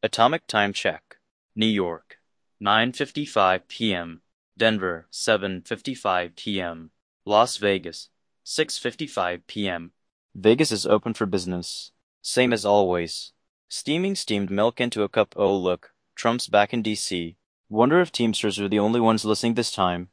Atomic time check. New York, 9:55 p.m. Denver, 7:55 p.m. Las Vegas, 6:55 p.m. Vegas is open for business. Same as always. Steaming steamed milk into a cup. Oh look, Trump's back in D.C. Wonder if Teamsters are the only ones listening this time.